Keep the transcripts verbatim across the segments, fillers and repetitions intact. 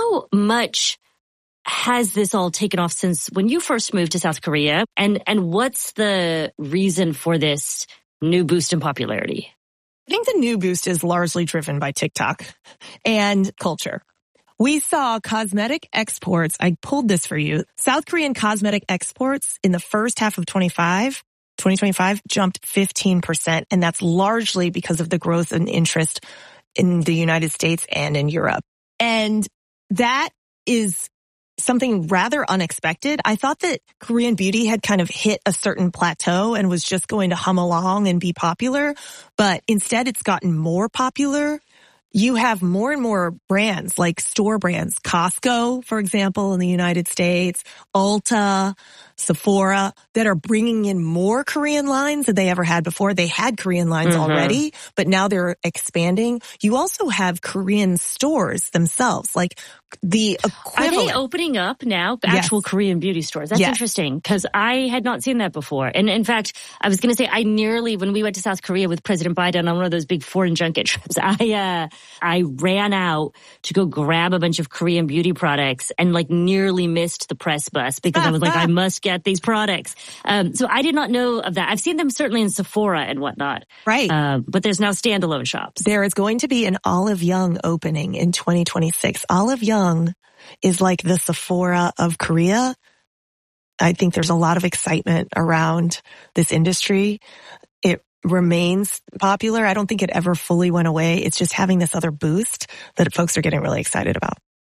how much has this all taken off since when you first moved to South Korea? And, and what's the reason for this new boost in popularity? I think the new boost is largely driven by TikTok and culture. We saw cosmetic exports. I pulled this for you. South Korean cosmetic exports in the first half of twenty-five, twenty twenty-five jumped fifteen percent. And that's largely because of the growth and interest in the United States and in Europe. And that is something rather unexpected. I thought that Korean beauty had kind of hit a certain plateau and was just going to hum along and be popular. But instead, it's gotten more popular. You have more and more brands, like store brands, Costco, for example, in the United States, Ulta, Sephora, that are bringing in more Korean lines than they ever had before. They had Korean lines mm-hmm. already, but now they're expanding. You also have Korean stores themselves, like the equivalent. Are they opening up now? Actual yes. Korean beauty stores? That's yes. interesting, because I had not seen that before. And in fact, I was going to say, I nearly, when we went to South Korea with President Biden on one of those big foreign junket trips, I, uh, I ran out to go grab a bunch of Korean beauty products and like nearly missed the press bus because I was like, I must get these products. Um, so I did not know of that. I've seen them certainly in Sephora and whatnot. Right. Uh, but there's now standalone shops. There is going to be an Olive Young opening in twenty twenty-six. Olive Young is like the Sephora of Korea. I think there's a lot of excitement around this industry. It remains popular. I don't think it ever fully went away. It's just having this other boost that folks are getting really excited about.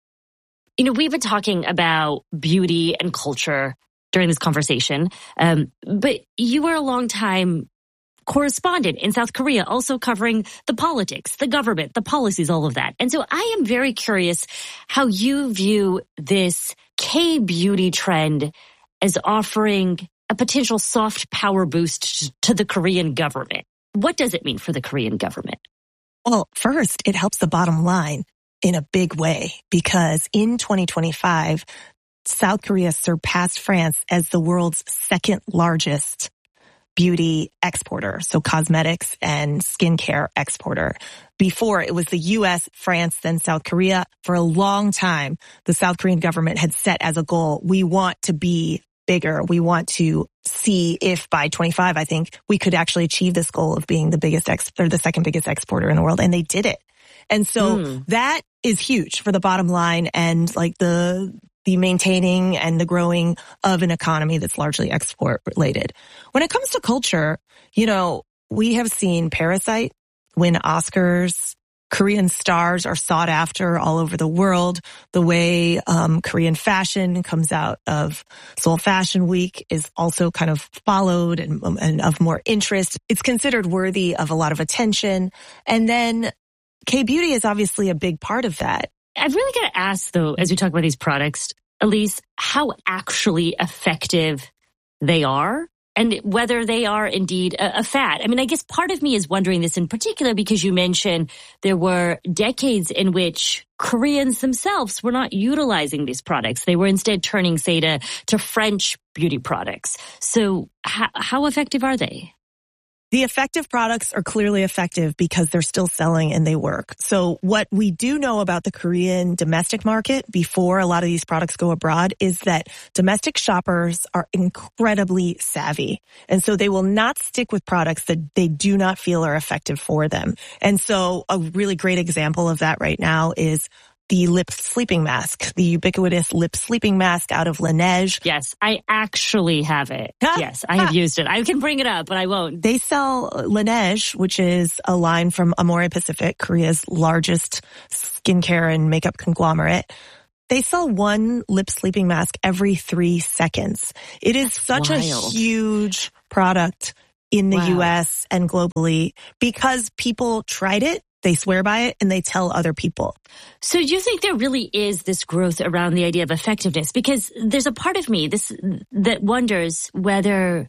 You know, we've been talking about beauty and culture during this conversation, um, but you were a long time correspondent in South Korea, also covering the politics, the government, the policies, all of that. And so I am very curious how you view this K-beauty trend as offering a potential soft power boost to the Korean government. What does it mean for the Korean government? Well, first, it helps the bottom line in a big way, because in twenty twenty-five, South Korea surpassed France as the world's second largest beauty exporter, so cosmetics and skincare exporter. Before, it was the U S, France, then South Korea. For a long time, the South Korean government had set as a goal, we want to be bigger. We want to see if by twenty-five, I think, we could actually achieve this goal of being the biggest ex- or the second biggest exporter in the world. And they did it. And so mm. that is huge for the bottom line and like the the maintaining and the growing of an economy that's largely export related. When it comes to culture, you know, we have seen Parasite win Oscars. Korean stars are sought after all over the world. The way um, Korean fashion comes out of Seoul Fashion Week is also kind of followed and, and of more interest. It's considered worthy of a lot of attention. And then K-beauty is obviously a big part of that. I've really got to ask, though, as we talk about these products, Elise, how actually effective they are and whether they are indeed a, a fad. I mean, I guess part of me is wondering this in particular because you mentioned there were decades in which Koreans themselves were not utilizing these products. They were instead turning, say, to, to French beauty products. So how, how effective are they? The effective products are clearly effective because they're still selling and they work. So what we do know about the Korean domestic market before a lot of these products go abroad is that domestic shoppers are incredibly savvy. And so they will not stick with products that they do not feel are effective for them. And so a really great example of that right now is the lip sleeping mask, the ubiquitous lip sleeping mask out of Laneige. Yes, I actually have it. Yes, I have used it. I can bring it up, but I won't. They sell Laneige, which is a line from Amore Pacific, Korea's largest skincare and makeup conglomerate. They sell one lip sleeping mask every three seconds. It is That's such wild. a huge product in the Wow. U S and globally because people tried it. They swear by it and they tell other people. So do you think there really is this growth around the idea of effectiveness? Because there's a part of me this that wonders whether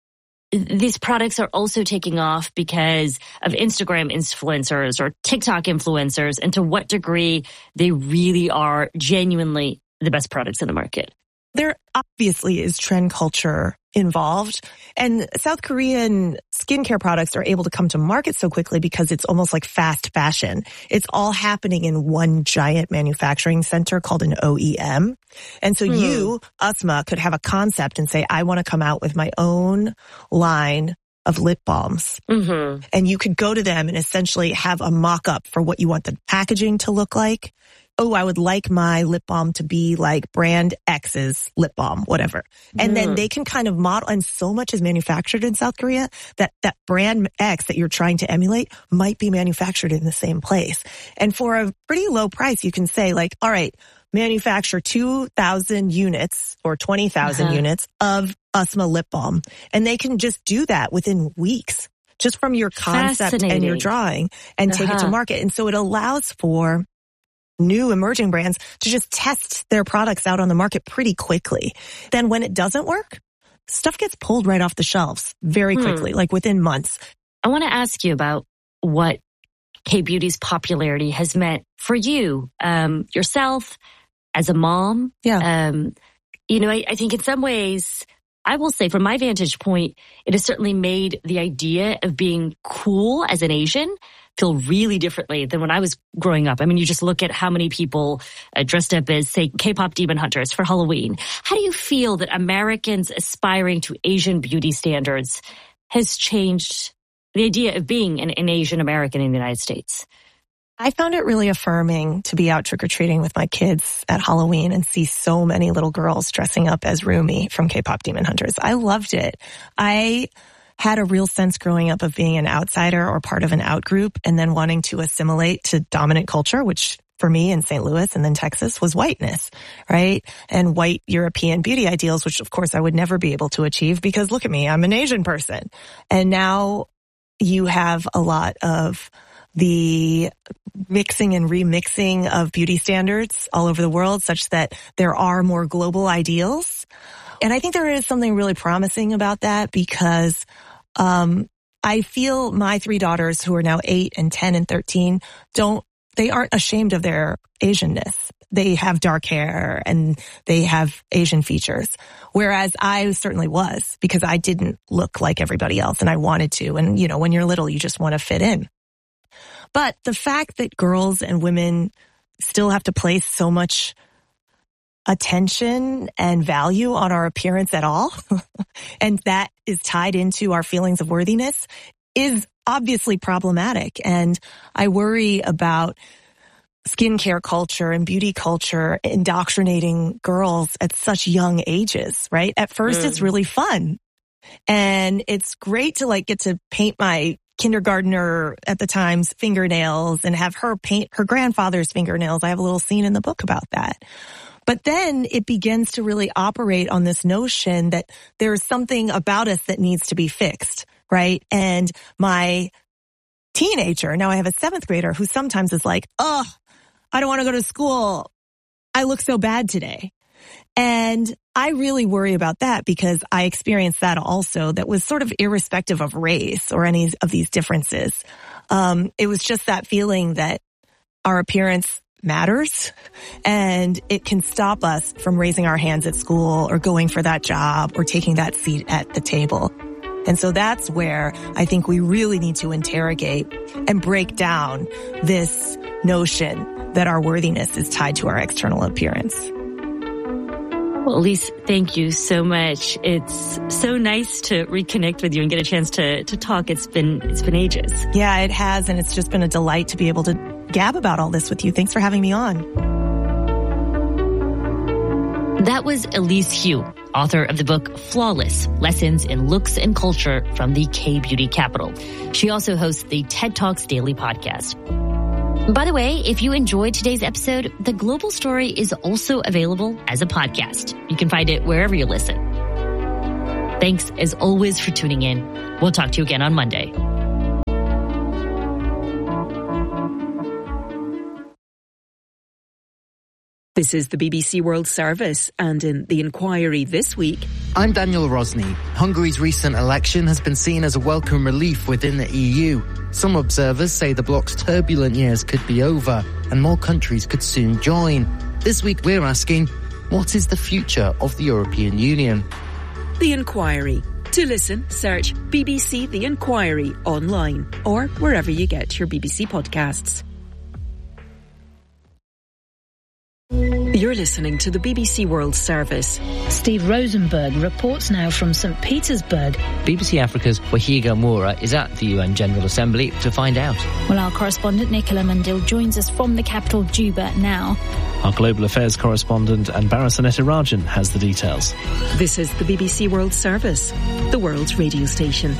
these products are also taking off because of Instagram influencers or TikTok influencers, and to what degree they really are genuinely the best products in the market. They're obviously is trend culture involved. And South Korean skincare products are able to come to market so quickly because it's almost like fast fashion. It's all happening in one giant manufacturing center called an O E M. And so hmm. you, Asma, could have a concept and say, I want to come out with my own line of lip balms. Mm-hmm. And you could go to them and essentially have a mock-up for what you want the packaging to look like. Oh, I would like my lip balm to be like brand X's lip balm, whatever. And mm. then they can kind of model, and so much is manufactured in South Korea that that brand X that you're trying to emulate might be manufactured in the same place. And for a pretty low price, you can say like, all right, manufacture two thousand units or twenty thousand uh-huh. units of Asma lip balm. And they can just do that within weeks, just from your concept and your drawing, and uh-huh. take it to market. And so it allows for new emerging brands to just test their products out on the market pretty quickly. Then when it doesn't work, stuff gets pulled right off the shelves very quickly, hmm. like within months. I want to ask you about what K-Beauty's popularity has meant for you, um, yourself, as a mom. Yeah. Um, you know, I, I think in some ways, I will say from my vantage point, it has certainly made the idea of being cool as an Asian feel really differently than when I was growing up. I mean, you just look at how many people uh, dressed up as, say, K-pop demon hunters for Halloween. How do you feel that Americans aspiring to Asian beauty standards has changed the idea of being an, an Asian American in the United States? I found it really affirming to be out trick-or-treating with my kids at Halloween and see so many little girls dressing up as Rumi from K-pop demon hunters. I loved it. I had a real sense growing up of being an outsider or part of an out group and then wanting to assimilate to dominant culture, which for me in Saint Louis and then Texas was whiteness, right? And white European beauty ideals, which of course I would never be able to achieve because look at me, I'm an Asian person. And now you have a lot of the mixing and remixing of beauty standards all over the world such that there are more global ideals. And I think there is something really promising about that because um I feel my three daughters who are now eight and ten and thirteen don't, they aren't ashamed of their Asianness. They have dark hair and they have Asian features. Whereas I certainly was because I didn't look like everybody else and I wanted to. And, you know, when you're little, you just want to fit in. But the fact that girls and women still have to place so much attention and value on our appearance at all, and that is tied into our feelings of worthiness, is obviously problematic. And I worry about skincare culture and beauty culture indoctrinating girls at such young ages, right? At first, mm. it's really fun. And it's great to like get to paint my kindergartner at the time's fingernails and have her paint her grandfather's fingernails. I have a little scene in the book about that. But then it begins to really operate on this notion that there's something about us that needs to be fixed, right? And my teenager, now I have a seventh grader who sometimes is like, oh, I don't want to go to school. I look so bad today. And I really worry about that because I experienced that also. That was sort of irrespective of race or any of these differences. Um, it was just that feeling that our appearance matters and it can stop us from raising our hands at school or going for that job or taking that seat at the table. And so that's where I think we really need to interrogate and break down this notion that our worthiness is tied to our external appearance. Well, Elise, thank you so much. It's so nice to reconnect with you and get a chance to, to talk. It's been, it's been ages. Yeah, it has. And it's just been a delight to be able to gab about all this with you. Thanks for having me on. That was Elise Hu, author of the book Flawless, Lessons in Looks and Culture from the K-Beauty Capital. She also hosts the TED Talks Daily podcast. By the way, if you enjoyed today's episode, The Global Story is also available as a podcast. You can find it wherever you listen. Thanks, as always, for tuning in. We'll talk to you again on Monday. This is the B B C World Service, and in the inquiry this week... I'm Daniel Rosny. Hungary's recent election has been seen as a welcome relief within the E U. Some observers say the bloc's turbulent years could be over, and more countries could soon join. This week we're asking, What is the future of the European Union? The Inquiry. To listen, search B B C The Inquiry online or wherever you get your B B C podcasts. You're listening to the B B C World Service. Steve Rosenberg reports now from Saint Petersburg. B B C Africa's Wahiga Moura is at the U N General Assembly to find out. Well, our correspondent Nicola Mandil joins us from the capital, Juba, now. Our Global Affairs correspondent Anbara Sanetirajan has the details. This is the B B C World Service, the world's radio station.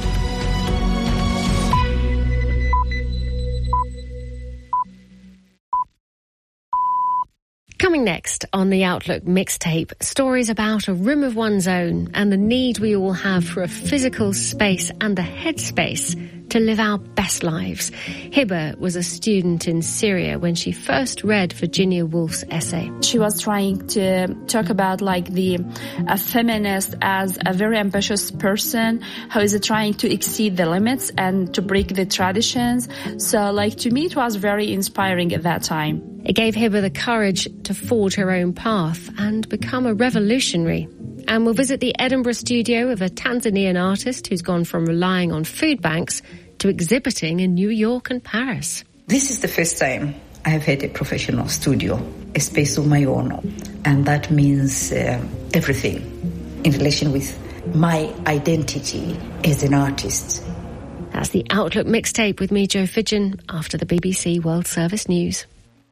Coming next on the Outlook mixtape, stories about a room of one's own and the need we all have for a physical space and the headspace to live our best lives. Hibba was a student in Syria when she first read Virginia Woolf's essay. She was trying to talk about like the a feminist as a very ambitious person who is trying to exceed the limits and to break the traditions. So like to me it was very inspiring at that time. It gave Hibba the courage to forge her own path and become a revolutionary. And we'll visit the Edinburgh studio of a Tanzanian artist who's gone from relying on food banks to exhibiting in New York and Paris. This is the first time I have had a professional studio, a space of my own. And that means uh, everything in relation with my identity as an artist. That's the Outlook mixtape with me, Jo Fidgen, after the B B C World Service News.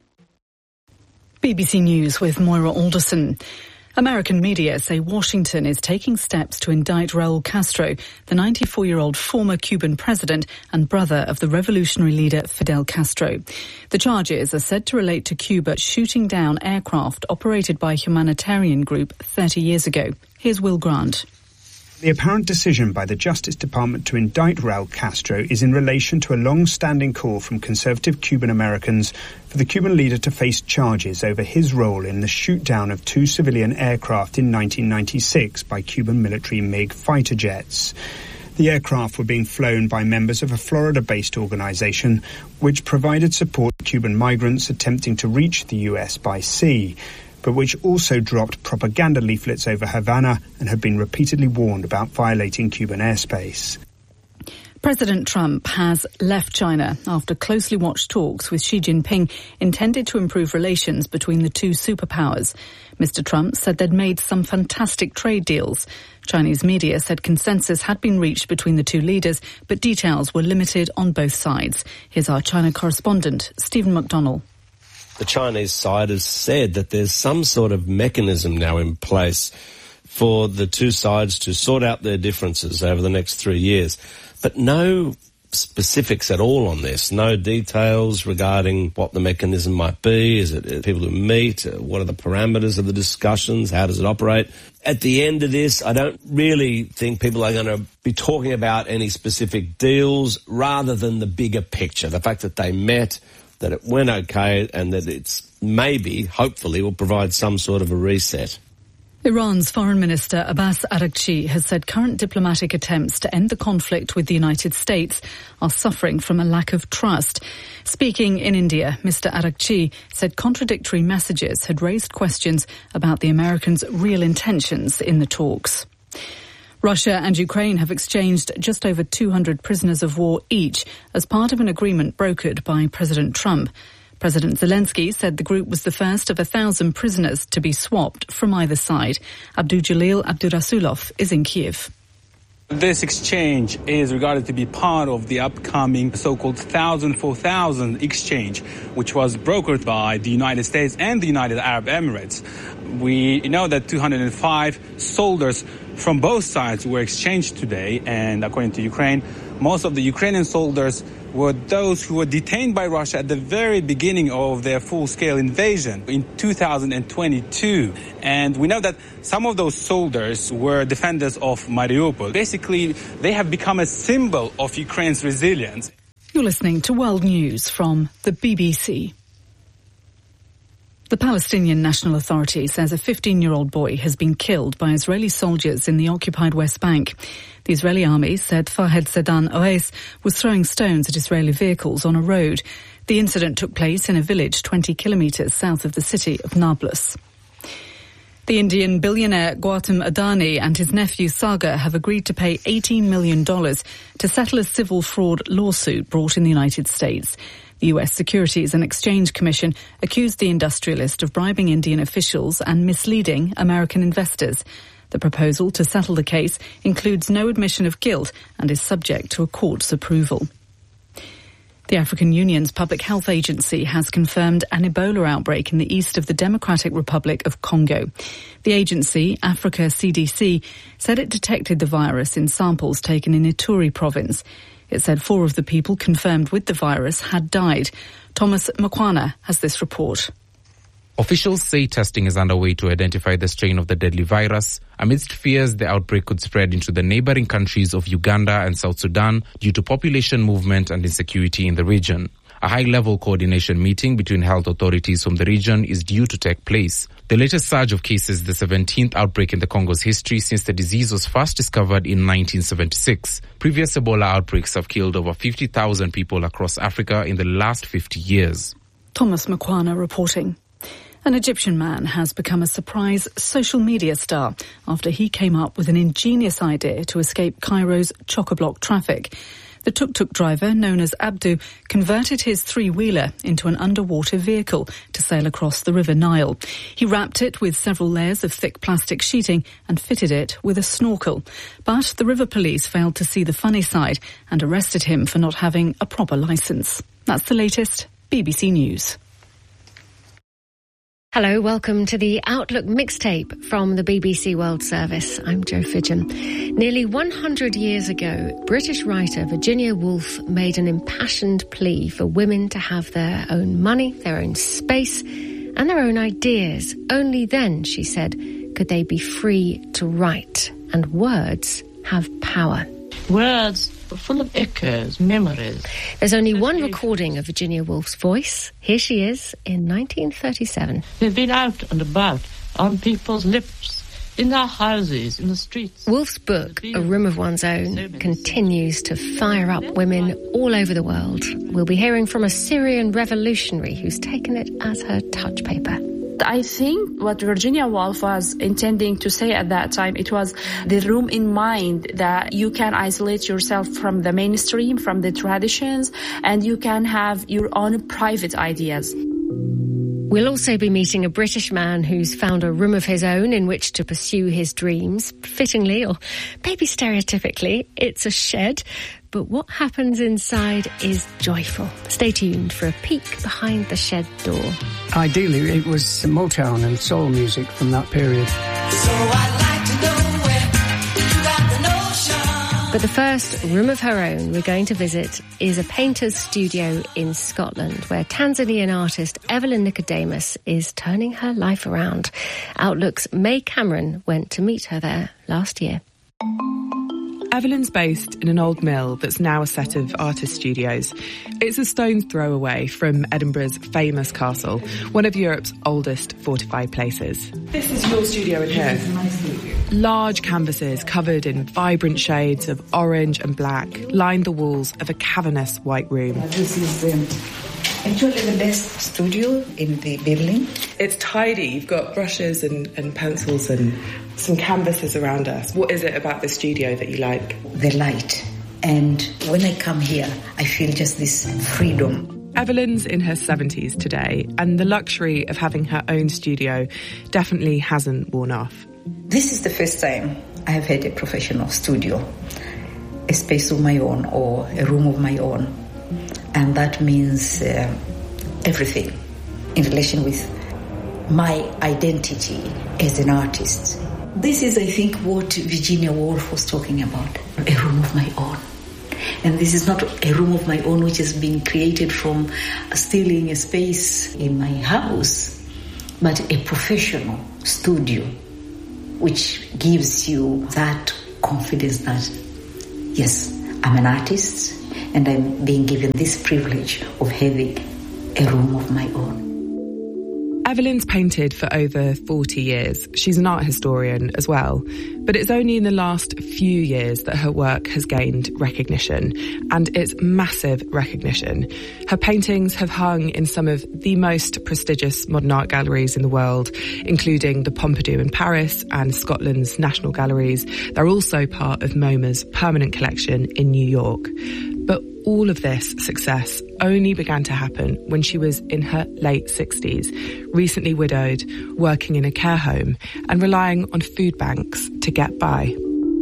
B B C News with Moira Alderson. American media say Washington is taking steps to indict Raul Castro, the ninety-four-year-old former Cuban president and brother of the revolutionary leader Fidel Castro. The charges are said to relate to Cuba shooting down aircraft operated by a humanitarian group thirty years ago. Here's Will Grant. The apparent decision by the Justice Department to indict Raul Castro is in relation to a long-standing call from conservative Cuban Americans for the Cuban leader to face charges over his role in the shoot-down of two civilian aircraft in nineteen ninety-six by Cuban military MiG fighter jets. The aircraft were being flown by members of a Florida-based organization which provided support to Cuban migrants attempting to reach the U S by sea, but which also dropped propaganda leaflets over Havana and had been repeatedly warned about violating Cuban airspace. President Trump has left China after closely watched talks with Xi Jinping intended to improve relations between the two superpowers. Mister Trump said they'd made some fantastic trade deals. Chinese media said consensus had been reached between the two leaders, but details were limited on both sides. Here's our China correspondent, Stephen McDonnell. The Chinese side has said that there's some sort of mechanism now in place for the two sides to sort out their differences over the next three years. But no specifics at all on this, no details regarding what the mechanism might be. Is it people who meet? What are the parameters of the discussions? How does it operate? At the end of this, I don't really think people are going to be talking about any specific deals rather than the bigger picture, the fact that they met, that it went okay, and that it's maybe, hopefully, will provide some sort of a reset. Iran's Foreign Minister Abbas Araghchi has said current diplomatic attempts to end the conflict with the United States are suffering from a lack of trust. Speaking in India, Mister Araghchi said contradictory messages had raised questions about the Americans' real intentions in the talks. Russia and Ukraine have exchanged just over two hundred prisoners of war each as part of an agreement brokered by President Trump. President Zelensky said the group was the first of a thousand prisoners to be swapped from either side. Abdul-Jalil Abdurasulov is in Kiev. This exchange is regarded to be part of the upcoming so-called thousand for thousand exchange, which was brokered by the United States and the United Arab Emirates. We know that two hundred five soldiers from both sides were exchanged today, and according to Ukraine, most of the Ukrainian soldiers were those who were detained by Russia at the very beginning of their full-scale invasion in two thousand twenty-two. And we know that some of those soldiers were defenders of Mariupol. Basically, they have become a symbol of Ukraine's resilience. You're listening to World News from the B B C. The Palestinian National Authority says a fifteen-year-old boy has been killed by Israeli soldiers in the occupied West Bank. The Israeli army said Fahed Sedan Oais was throwing stones at Israeli vehicles on a road. The incident took place in a village twenty kilometres south of the city of Nablus. The Indian billionaire Gautam Adani and his nephew Sagar have agreed to pay eighteen million dollars to settle a civil fraud lawsuit brought in the United States. The U S Securities and Exchange Commission accused the industrialist of bribing Indian officials and misleading American investors. The proposal to settle the case includes no admission of guilt and is subject to a court's approval. The African Union's Public Health Agency has confirmed an Ebola outbreak in the east of the Democratic Republic of Congo. The agency, Africa C D C, said it detected the virus in samples taken in Ituri province. It said four of the people confirmed with the virus had died. Thomas Makwana has this report. Officials say testing is underway to identify the strain of the deadly virus, amidst fears the outbreak could spread into the neighboring countries of Uganda and South Sudan due to population movement and insecurity in the region. A high-level coordination meeting between health authorities from the region is due to take place. The latest surge of cases is the seventeenth outbreak in the Congo's history since the disease was first discovered in nineteen seventy-six. Previous Ebola outbreaks have killed over fifty thousand people across Africa in the last fifty years. Thomas Makwana reporting. An Egyptian man has become a surprise social media star after he came up with an ingenious idea to escape Cairo's chock-a-block traffic. The tuk-tuk driver, known as Abdu, converted his three-wheeler into an underwater vehicle to sail across the River Nile. He wrapped it with several layers of thick plastic sheeting and fitted it with a snorkel. But the river police failed to see the funny side and arrested him for not having a proper licence. That's the latest B B C News. Hello, welcome to the Outlook mixtape from the B B C World Service. I'm Jo Fidgen. Nearly one hundred years ago, British writer Virginia Woolf made an impassioned plea for women to have their own money, their own space, and their own ideas. Only then, she said, could they be free to write. And words have power. Words are full of echoes, memories. There's only one recording of Virginia Woolf's voice. Here she is in nineteen thirty-seven. They've been out and about on people's lips, in their houses, in the streets. Woolf's book, A Room of One's Own, continues to fire up women all over the world. We'll be hearing from a Syrian revolutionary who's taken it as her touch paper. I think what Virginia Woolf was intending to say at that time, it was the room in mind that you can isolate yourself from the mainstream, from the traditions, and you can have your own private ideas. We'll also be meeting a British man who's found a room of his own in which to pursue his dreams. Fittingly, or maybe stereotypically, it's a shed. But what happens inside is joyful. Stay tuned for a peek behind the shed door. Ideally, it was Motown and soul music from that period. So I'd like to know where you got the notion. But the first room of her own we're going to visit is a painter's studio in Scotland, where Tanzanian artist Evelyn Nicodemus is turning her life around. Outlook's May Cameron went to meet her there last year. Evelyn's based in an old mill that's now a set of artist studios. It's a stone's throw away from Edinburgh's famous castle, one of Europe's oldest fortified places. This is your studio in here. This is my studio. Large canvases covered in vibrant shades of orange and black line the walls of a cavernous white room. This is um, actually the best studio in the building. It's tidy. You've got brushes and, and pencils and some canvases around us. What is it about the studio that you like? The light. And when I come here, I feel just this freedom. Evelyn's in her seventies today, and the luxury of having her own studio definitely hasn't worn off. This is the first time I have had a professional studio, a space of my own or a room of my own. And that means uh, everything in relation with my identity as an artist. This is, I think, what Virginia Woolf was talking about, a room of my own. And this is not a room of my own which has been created from stealing a space in my house, but a professional studio which gives you that confidence that, yes, I'm an artist and I'm being given this privilege of having a room of my own. Evelyn's painted for over forty years. She's an art historian as well. But it's only in the last few years that her work has gained recognition. And it's massive recognition. Her paintings have hung in some of the most prestigious modern art galleries in the world, including the Pompidou in Paris and Scotland's National Galleries. They're also part of MoMA's permanent collection in New York. But all of this success only began to happen when she was in her late sixties, recently widowed, working in a care home and relying on food banks to get by.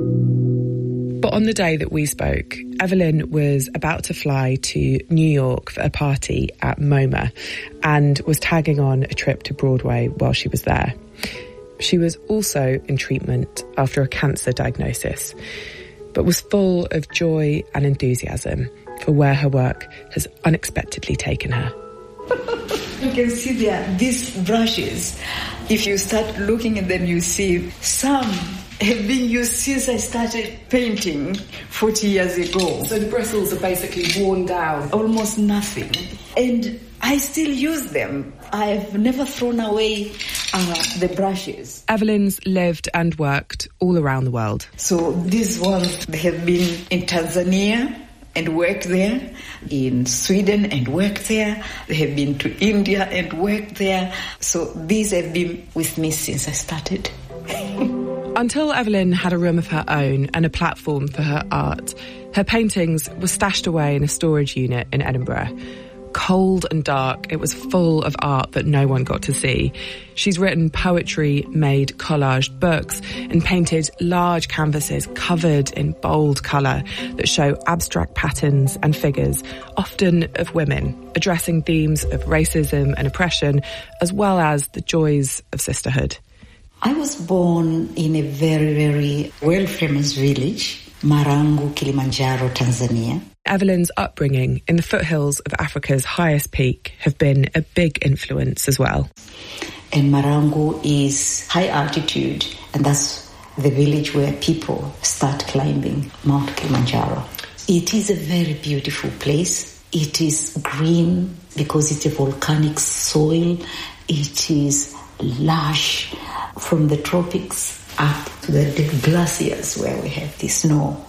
But on the day that we spoke, Evelyn was about to fly to New York for a party at MoMA and was tagging on a trip to Broadway while she was there. She was also in treatment after a cancer diagnosis, but was full of joy and enthusiasm for where her work has unexpectedly taken her. You can see there, these brushes. If you start looking at them, you see some have been used since I started painting forty years ago. So the bristles are basically worn down? Almost nothing. And I still use them. I've never thrown away uh, the brushes. Evelyn's lived and worked all around the world. So these ones, they have been in Tanzania and worked there, in Sweden and worked there. They have been to India and worked there. So these have been with me since I started. Until Evelyn had a room of her own and a platform for her art, her paintings were stashed away in a storage unit in Edinburgh. Cold and dark, it was full of art that no one got to see. She's written poetry, made collaged books, and painted large canvases covered in bold colour that show abstract patterns and figures, often of women, addressing themes of racism and oppression, as well as the joys of sisterhood. I was born in a very, very well-famous village, Marangu, Kilimanjaro, Tanzania. Evelyn's upbringing in the foothills of Africa's highest peak have been a big influence as well. And Marangu is high altitude, and that's the village where people start climbing Mount Kilimanjaro. It is a very beautiful place. It is green because it's a volcanic soil. It is lush from the tropics up to the, the glaciers where we have the snow.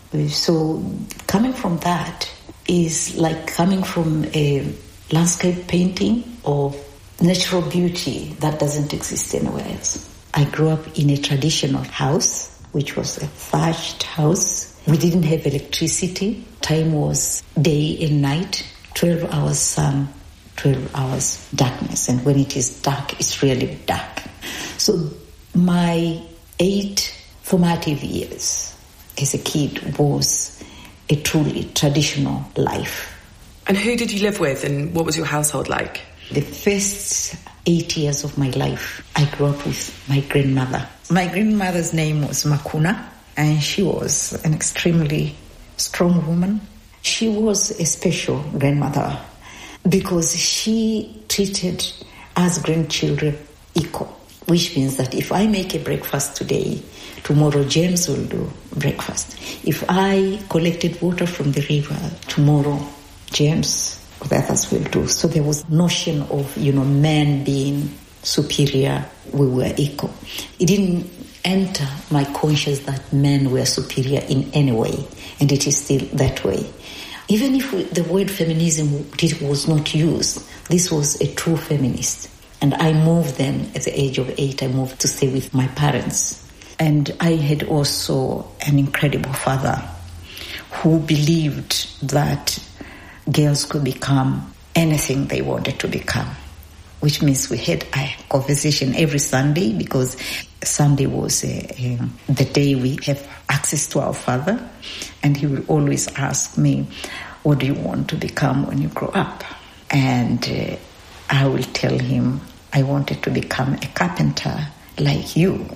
So coming from that is like coming from a landscape painting of natural beauty that doesn't exist anywhere else. I grew up in a traditional house, which was a thatched house. We didn't have electricity. Time was day and night, twelve hours sun, twelve hours darkness. And when it is dark, it's really dark. So my eight formative years as a kid was a truly traditional life. And who did you live with, and what was your household like? The first eight years of my life, I grew up with my grandmother. My grandmother's name was Makuna, and she was an extremely strong woman. She was a special grandmother because she treated us grandchildren equal, which means that if I make a breakfast today, tomorrow James will do breakfast. If I collected water from the river, tomorrow James or the others will do. So there was notion of, you know, men being superior, we were equal. It didn't enter my conscience that men were superior in any way, and it is still that way. Even if we, the word feminism did, was not used, this was a true feminist. And I moved then, at the age of eight, I moved to stay with my parents. And I had also an incredible father who believed that girls could become anything they wanted to become, which means we had a conversation every Sunday because Sunday was a, a, the day we have access to our father, and he will always ask me, what do you want to become when you grow up? And uh, I will tell him, I wanted to become a carpenter like you.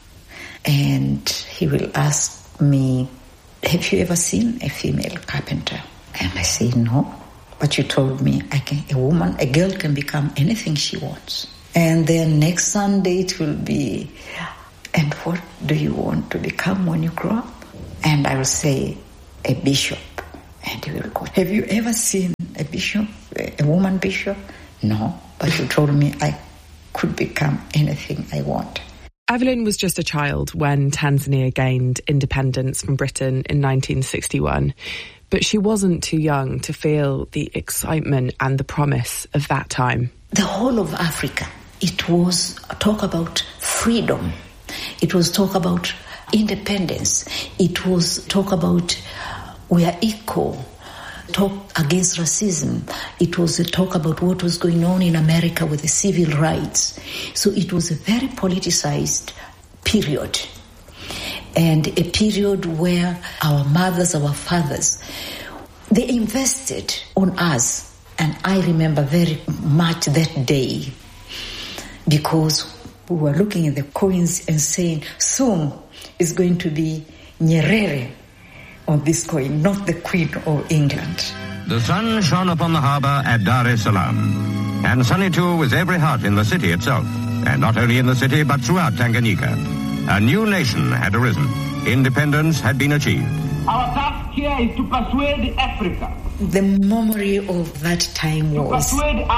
And he will ask me, have you ever seen a female carpenter? And I say, no. But you told me I can, a woman, a girl can become anything she wants. And then next Sunday it will be, and what do you want to become when you grow up? And I will say, a bishop. And he will go, have you ever seen a bishop, a woman bishop? No. But you told me I could become anything I want. Evelyn was just a child when Tanzania gained independence from Britain in nineteen sixty-one, but she wasn't too young to feel the excitement and the promise of that time. The whole of Africa, it was talk about freedom. It was talk about independence. It was talk about we are equal. Talk against racism. It was a talk about what was going on in America with the civil rights. So it was a very politicized period, and a period where our mothers, our fathers, they invested on us. And I remember very much that day, because we were looking at the coins and saying, soon is going to be Nyerere on this coin, not the Queen of England. The sun shone upon the harbour at Dar es Salaam, and sunny too was every heart in the city itself, and not only in the city but throughout Tanganyika. A new nation had arisen. Independence had been achieved. Our task here is to persuade Africa. The memory of that time was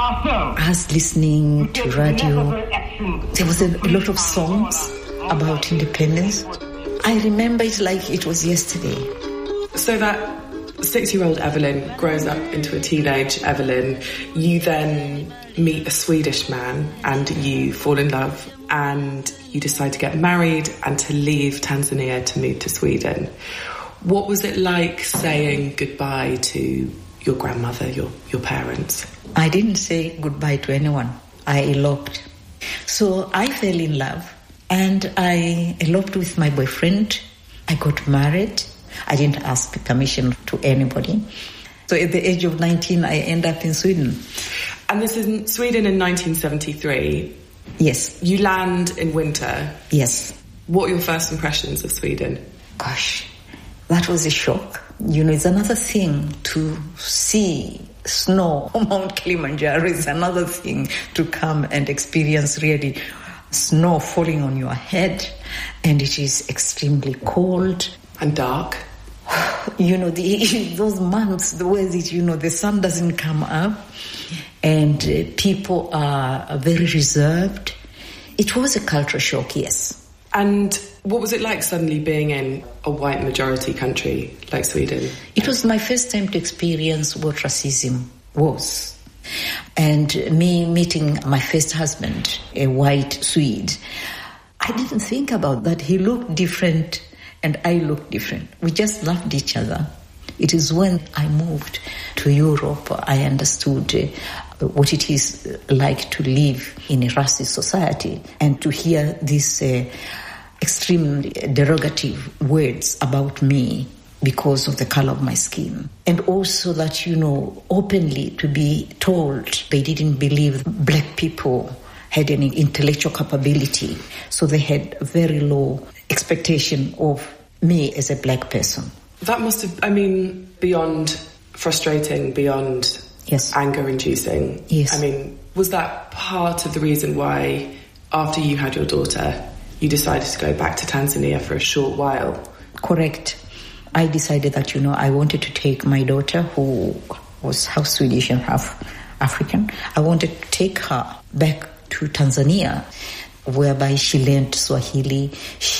us listening to radio. There was a lot of songs about independence. I remember it like it was yesterday. So that six-year-old Evelyn grows up into a teenage Evelyn. You then meet a Swedish man and you fall in love, and you decide to get married and to leave Tanzania to move to Sweden. What was it like saying goodbye to your grandmother, your, your parents? I didn't say goodbye to anyone. I eloped. So I fell in love and I eloped with my boyfriend. I got married. I didn't ask permission to anybody. So at the age of nineteen, I end up in Sweden. And this is in Sweden in nineteen seventy-three? Yes. You land in winter? Yes. What are your first impressions of Sweden? Gosh, that was a shock. You know, it's another thing to see snow on Mount Kilimanjaro. It's another thing to come and experience really snow falling on your head. And it is extremely cold. And dark. You know, the, those months, the way that, you know, the sun doesn't come up and uh, people are very reserved. It was a culture shock, yes. And what was it like suddenly being in a white majority country like Sweden? It was my first time to experience what racism was. And me meeting my first husband, a white Swede, I didn't think about that. He looked different and I looked different. We just loved each other. It is when I moved to Europe, I understood uh, what it is like to live in a racist society and to hear these uh, extremely derogative words about me because of the color of my skin. And also that, you know, openly to be told they didn't believe black people had any intellectual capability. So they had very low expectation of me as a black person. That must have, I mean, beyond frustrating, beyond yes. anger-inducing. Yes. I mean, was that part of the reason why, after you had your daughter, you decided to go back to Tanzania for a short while? Correct. I decided that, you know, I wanted to take my daughter, who was half Swedish and half African, I wanted to take her back to Tanzania, whereby she learned Swahili,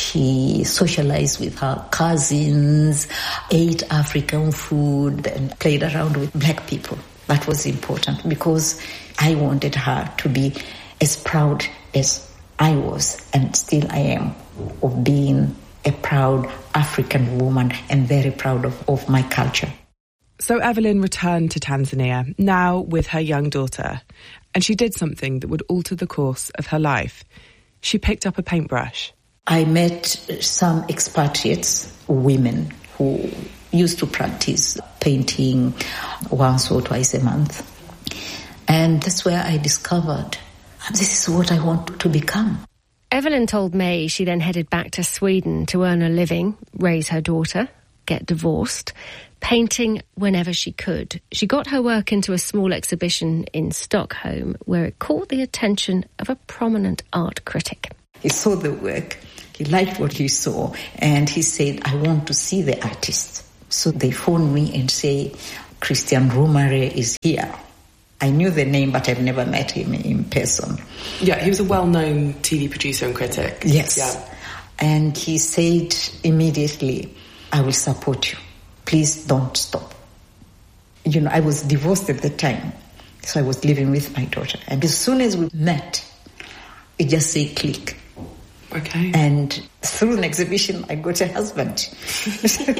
she socialized with her cousins, ate African food, and played around with black people. That was important because I wanted her to be as proud as I was, and still I am, of being a proud African woman and very proud of, of my culture. So Evelyn returned to Tanzania, now with her young daughter, and she did something that would alter the course of her life. She picked up a paintbrush. I met some expatriates, women, who used to practice painting once or twice a month. And that's where I discovered this is what I want to become. Evelyn told May she then headed back to Sweden to earn a living, raise her daughter, get divorced, painting whenever she could. She got her work into a small exhibition in Stockholm where it caught the attention of a prominent art critic. He saw the work, he liked what he saw, and he said, I want to see the artist. So they phoned me and say, Christian Romare is here. I knew the name, but I've never met him in person. Yeah, he was a well-known T V producer and critic. Yes. Yeah. And he said immediately, I will support you. Please don't stop. You know, I was divorced at the time, so I was living with my daughter. And as soon as we met, it just said click. Okay. And through an exhibition, I got a husband. so,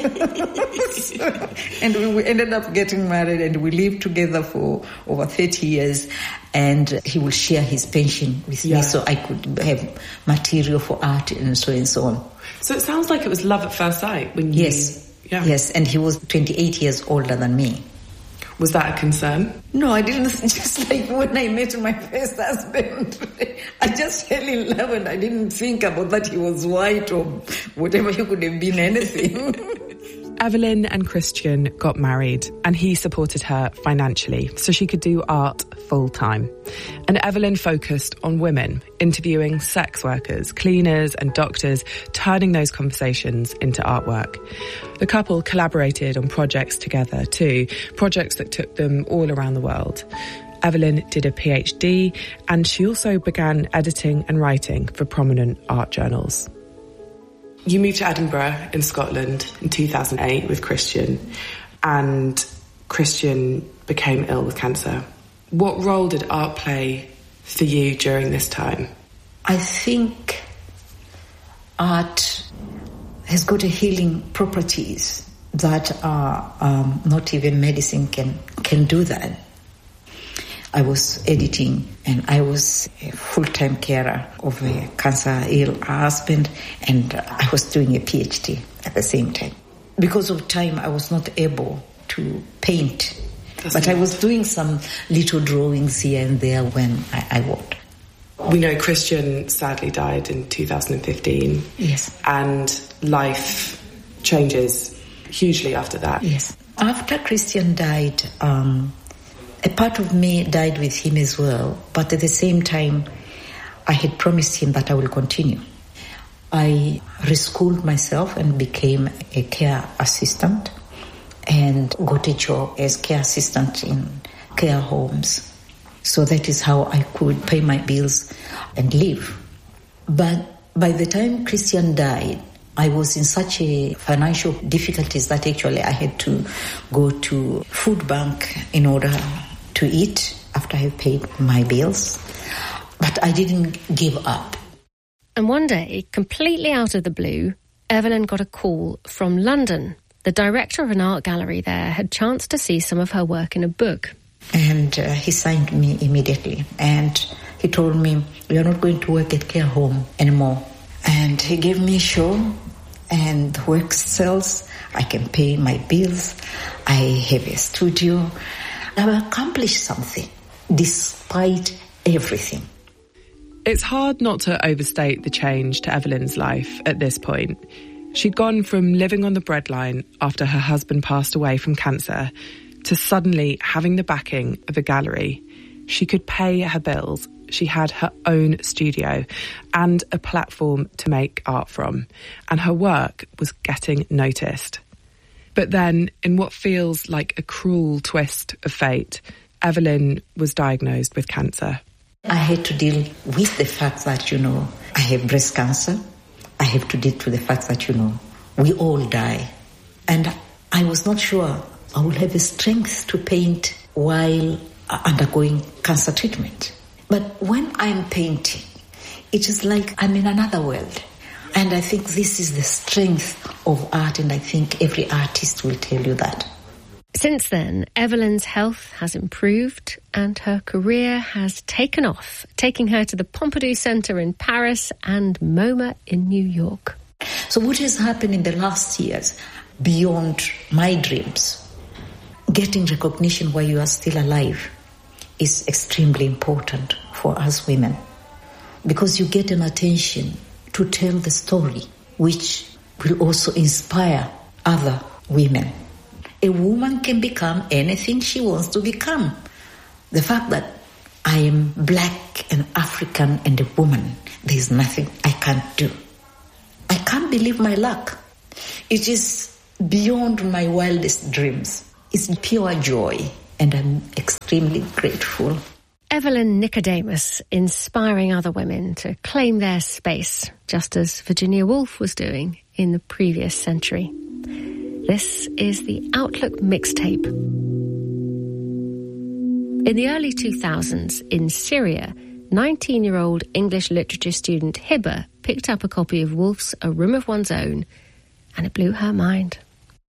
and we ended up getting married, and we lived together for over thirty years. And he will share his pension with yeah. me, so I could have material for art and so and so on. So it sounds like it was love at first sight when you... Yes. Yeah. Yes, and he was twenty-eight years older than me. Was that a concern? No, I didn't. Just like when I met my first husband, I just fell in love and I didn't think about that he was white or whatever. He could have been anything. Evelyn and Christian got married and he supported her financially so she could do art full time. And Evelyn focused on women, interviewing sex workers, cleaners and doctors, turning those conversations into artwork. The couple collaborated on projects together too, projects that took them all around the world. Evelyn did a PhD and she also began editing and writing for prominent art journals. You moved to Edinburgh in Scotland in two thousand eight with Christian, and Christian became ill with cancer. What role did art play for you during this time? I think art has got a healing properties that are um, not even medicine can can do that. I was editing and I was a full-time carer of a cancer-ill husband, and I was doing a PhD at the same time. Because of time, I was not able to paint, That's but I was doing some little drawings here and there when I, I worked. We know Christian sadly died in two thousand fifteen. Yes. And life changes hugely after that. Yes. After Christian died, um, a part of me died with him as well, but at the same time, I had promised him that I will continue. I reschooled myself and became a care assistant and got a job as care assistant in care homes. So that is how I could pay my bills and live. But by the time Christian died, I was in such a financial difficulties that actually I had to go to food bank in order to eat after I paid my bills. But I didn't give up. And one day, completely out of the blue, Evelyn got a call from London. The director of an art gallery there had chanced to see some of her work in a book. And uh, he signed me immediately. And he told me, "You are not going to work at care home anymore." And he gave me a show, and the work sells. I can pay my bills. I have a studio. I've accomplished something, despite everything. It's hard not to overstate the change to Evelyn's life at this point. She'd gone from living on the breadline after her husband passed away from cancer to suddenly having the backing of a gallery. She could pay her bills. She had her own studio and a platform to make art from. And her work was getting noticed. But then, in what feels like a cruel twist of fate, Evelyn was diagnosed with cancer. I had to deal with the fact that, you know, I have breast cancer. I have to deal with the fact that, you know, we all die. And I was not sure I would have the strength to paint while undergoing cancer treatment. But when I'm painting, it is like I'm in another world. And I think this is the strength of art, and I think every artist will tell you that. Since then, Evelyn's health has improved and her career has taken off, taking her to the Pompidou Centre in Paris and MoMA in New York. So what has happened in the last years, beyond my dreams, getting recognition while you are still alive is extremely important for us women, because you get an attention to tell the story, which will also inspire other women. A woman can become anything she wants to become. The fact that I am black and African and a woman, there is nothing I can't do. I can't believe my luck. It is beyond my wildest dreams. It's pure joy. and I'm extremely grateful. Evelyn Nicodemus inspiring other women to claim their space, just as Virginia Woolf was doing in the previous century. This is the Outlook mixtape. In the early two thousands, in Syria, nineteen-year-old English literature student Hibba picked up a copy of Woolf's A Room of One's Own, and it blew her mind.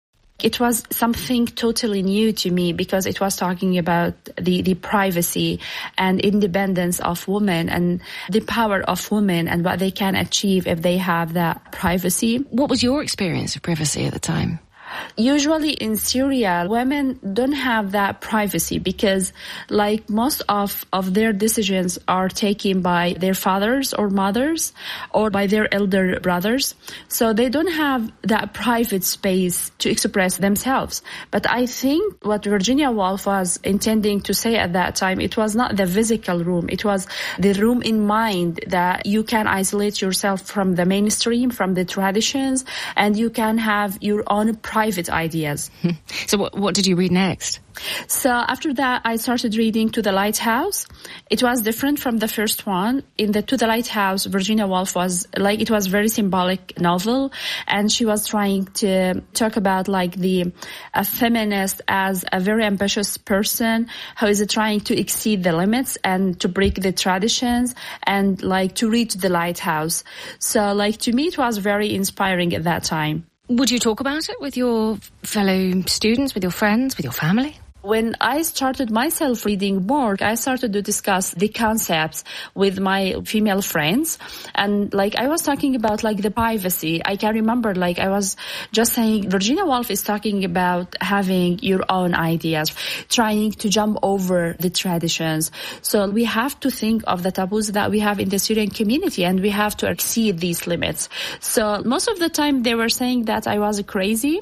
It was something totally new to me because it was talking about the, the privacy and independence of women and the power of women and what they can achieve if they have that privacy. What was your experience of privacy at the time? Usually in Syria, women don't have that privacy because like most of, of their decisions are taken by their fathers or mothers or by their elder brothers. So they don't have that private space to express themselves. But I think what Virginia Woolf was intending to say at that time, it was not the physical room. It was the room in mind that you can isolate yourself from the mainstream, from the traditions, and you can have your own private private ideas. So what, what did you read next? So after that, I started reading To the Lighthouse. It was different from the first one. In the To the Lighthouse, Virginia Woolf was like, it was very symbolic novel. And she was trying to talk about like the a feminist as a very ambitious person who is trying to exceed the limits and to break the traditions and like to reach the lighthouse. So like to me, it was very inspiring at that time. Would you talk about it with your fellow students, with your friends, with your family? When I started myself reading more, I started to discuss the concepts with my female friends. And like I was talking about like the privacy. I can remember like I was just saying Virginia Woolf is talking about having your own ideas, trying to jump over the traditions. So we have to think of the taboos that we have in the Syrian community and we have to exceed these limits. So most of the time they were saying that I was crazy.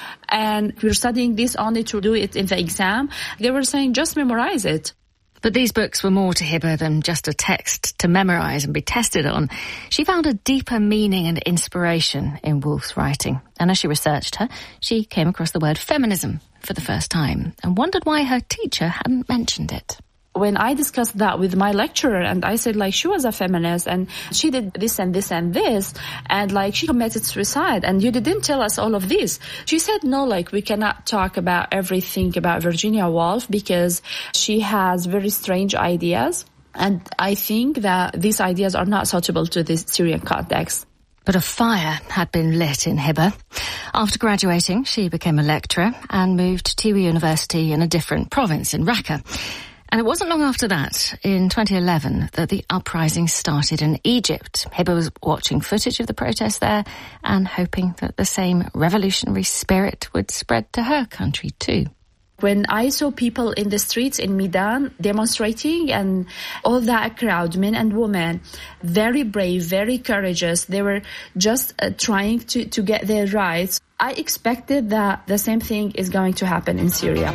And we're studying this only to do it in the exam. They were saying, just memorize it. But these books were more to Hibba than just a text to memorize and be tested on. She found a deeper meaning and inspiration in Woolf's writing. And as she researched her, she came across the word feminism for the first time and wondered why her teacher hadn't mentioned it. When I discussed that with my lecturer and I said like she was a feminist and she did this and this and this and like she committed suicide and you didn't tell us all of this. She said no, like we cannot talk about everything about Virginia Woolf because she has very strange ideas and I think that these ideas are not suitable to this Syrian context. But a fire had been lit in Hibba. After graduating, she became a lecturer and moved to a university in a different province in Raqqa. And it wasn't long after that, in twenty eleven, that the uprising started in Egypt. Hibba was watching footage of the protests there and hoping that the same revolutionary spirit would spread to her country too. When I saw people in the streets in Medan demonstrating and all that crowd, men and women, very brave, very courageous, they were just uh, trying to, to get their rights. I expected that the same thing is going to happen in Syria.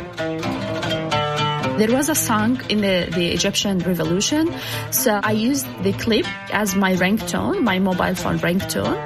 There was a song in the, the Egyptian revolution, so I used the clip as my ringtone, my mobile phone ringtone.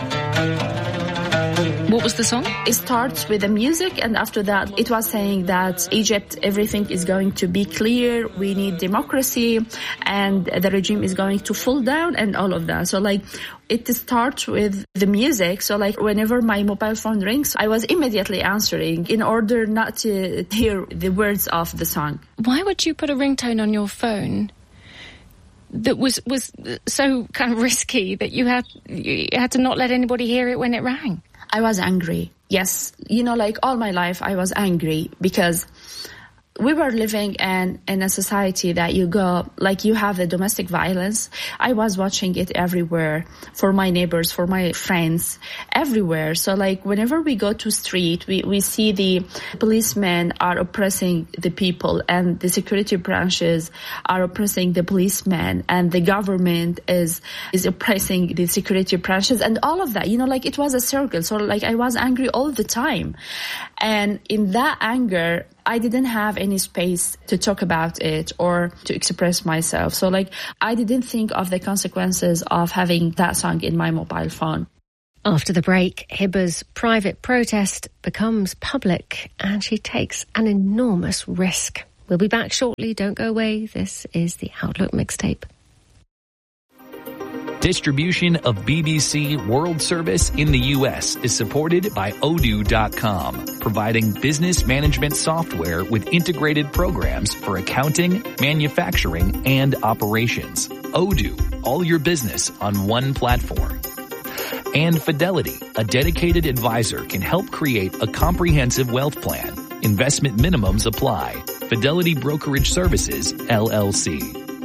What was the song? It starts with the music, and after that, it was saying that Egypt, everything is going to be clear, we need democracy, and the regime is going to fall down, and all of that. So, like, it starts with the music. So, like, whenever my mobile phone rings, I was immediately answering in order not to hear the words of the song. Why would you put a ringtone on your phone that was was so kind of risky that you had you had to not let anybody hear it when it rang? I was angry. Yes. You know, like all my life, I was angry because we were living in, in a society that you go, like you have the domestic violence. I was watching it everywhere for my neighbors, for my friends, everywhere. So like whenever we go to street, we, we see the policemen are oppressing the people and the security branches are oppressing the policemen and the government is, is oppressing the security branches and all of that, you know, like it was a circle. So like I was angry all the time. And in that anger, I didn't have any space to talk about it or to express myself. So like I didn't think of the consequences of having that song in my mobile phone. After the break, Hibba's private protest becomes public and she takes an enormous risk. We'll be back shortly. Don't go away. This is the Outlook Mixtape. Distribution of B B C World Service in the U S is supported by Odoo dot com, providing business management software with integrated programs for accounting, manufacturing, and operations. Odoo, all your business on one platform. And Fidelity, a dedicated advisor, can help create a comprehensive wealth plan. Investment minimums apply. Fidelity Brokerage Services, L L C.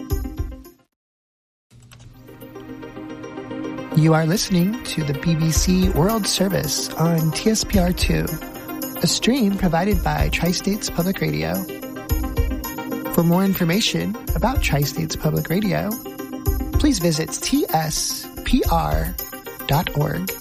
You are listening to the B B C World Service on T S P R two, a stream provided by Tri-States Public Radio. For more information about Tri-States Public Radio, please visit T S P R dot org.